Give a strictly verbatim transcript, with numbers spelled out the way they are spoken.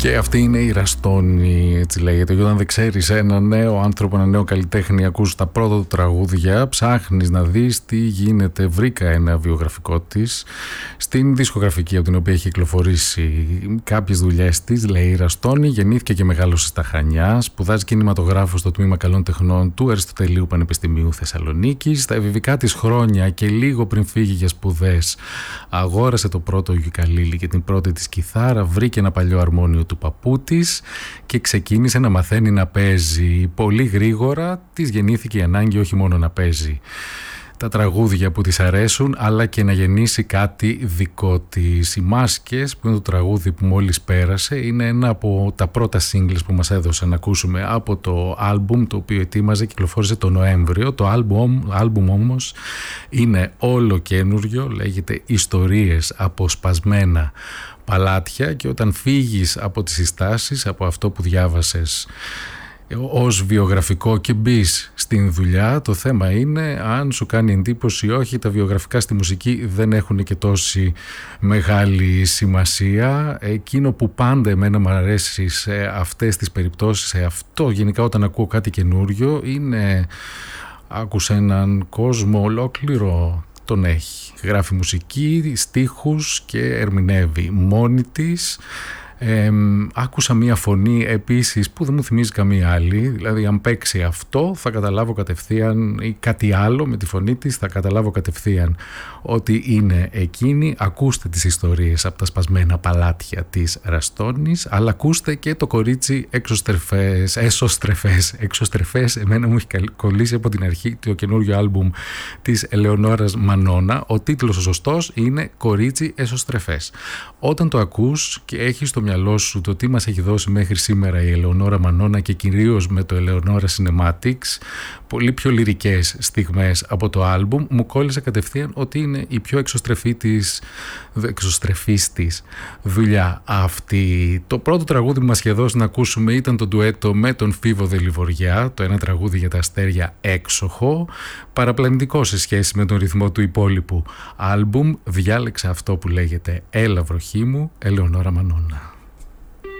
Και αυτή είναι η Ραστόνη, έτσι λέγεται. Και όταν δεν ξέρεις ένα νέο άνθρωπο, ένα νέο καλλιτέχνη, ακούς τα πρώτα του τραγούδια, ψάχνεις να δεις τι γίνεται. Βρήκα ένα βιογραφικό της στην δισκογραφική από την οποία έχει κυκλοφορήσει κάποιες δουλειές της. Λέει: η Ραστόνη γεννήθηκε και μεγάλωσε στα Χανιά. Σπουδάζει κινηματογράφο στο τμήμα Καλών Τεχνών του Αριστοτελείου Πανεπιστημίου Θεσσαλονίκης. Στα εφηβικά της χρόνια και λίγο πριν φύγει για σπουδές, αγόρασε το πρώτο γιουκαλίλι και την πρώτη της κιθάρα. Βρήκε ένα παλιό αρμόνιο του παππού της και ξεκίνησε να μαθαίνει να παίζει. Πολύ γρήγορα της γεννήθηκε η ανάγκη όχι μόνο να παίζει τα τραγούδια που της αρέσουν, αλλά και να γεννήσει κάτι δικό της. Οι Μάσκες, που είναι το τραγούδι που μόλις πέρασε, είναι ένα από τα πρώτα singles που μας έδωσε να ακούσουμε από το άλμπουμ το οποίο ετοίμαζε, κυκλοφόρησε το Νοέμβριο. Το άλμπουμ, άλμπουμ όμως είναι όλο καινούριο, λέγεται Ιστορίες από σπασμένα παλάτια, και όταν φύγεις από τις συστάσεις, από αυτό που διάβασες ως βιογραφικό και μπεις στην δουλειά, το θέμα είναι αν σου κάνει εντύπωση ή όχι. Τα βιογραφικά στη μουσική δεν έχουν και τόση μεγάλη σημασία. Εκείνο που πάντα εμένα μου αρέσει σε αυτές τις περιπτώσεις, σε αυτό γενικά όταν ακούω κάτι καινούριο, είναι άκουσα έναν κόσμο ολόκληρο, τον έχει. Γράφει μουσική, στίχους και ερμηνεύει μόνη της. Ε, άκουσα μία φωνή επίσης που δεν μου θυμίζει καμία άλλη. Δηλαδή αν παίξει αυτό θα καταλάβω κατευθείαν, ή κάτι άλλο με τη φωνή της θα καταλάβω κατευθείαν ότι είναι εκείνη. Ακούστε τις ιστορίες από τα σπασμένα παλάτια της Ραστόνης, αλλά ακούστε και το κορίτσι εξωστρεφές, έσωστρεφές, εξωστρεφές. Εμένα μου έχει κολλήσει από την αρχή το καινούριο άλμπουμ της Ελεονόρας Μανώνα. Ο τίτλος ο σωστός είναι Κορίτσι Έσωστρεφές. Όταν το ακούς και έχεις στο μυαλό σου το τι μας έχει δώσει μέχρι σήμερα η Ελεονόρα Μανώνα, και κυρίως με το Ελεονόρα Cinematics, πολύ πιο λυρικές στιγμές από το άλμπουμ, μου κόλλησε κατευθείαν ότι είναι η πιο εξωστρεφή της, εξωστρεφής της δουλειά αυτή. Το πρώτο τραγούδι που μας είχε δώσει να ακούσουμε ήταν το ντουέτο με τον Φίβο Δελιβοριά, το ένα τραγούδι για τα αστέρια έξοχο, παραπλανητικό σε σχέση με τον ρυθμό του υπόλοιπου άλμπουμ. Διάλεξα αυτό που λέγεται Έλα βροχή μου, Ελεονόρα Μανώνα.